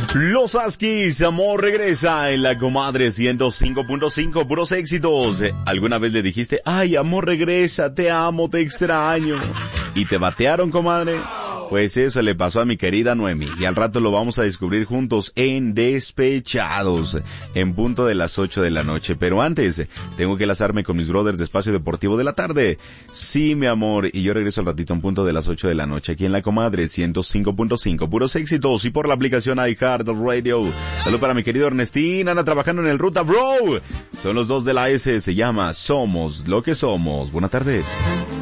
Los Askis, amor regresa en la comadre 105.5, puros éxitos. ¿Alguna vez le dijiste, ay, amor regresa, te amo, te extraño? ¿Y te batearon, comadre? Pues eso le pasó a mi querida Noemi, y al rato lo vamos a descubrir juntos en Despechados, en punto de las 8 de la noche. Pero antes, tengo que enlazarme con mis brothers de Espacio Deportivo de la Tarde. Sí, mi amor, y yo regreso al ratito en punto de las 8 de la noche, aquí en la comadre 105.5, puros éxitos, y por la aplicación iHeartRadio. Saludos para mi querido Ernestín, anda trabajando en el Ruta Bro. Son los dos de la S, se llama Somos lo que Somos. Buena tarde.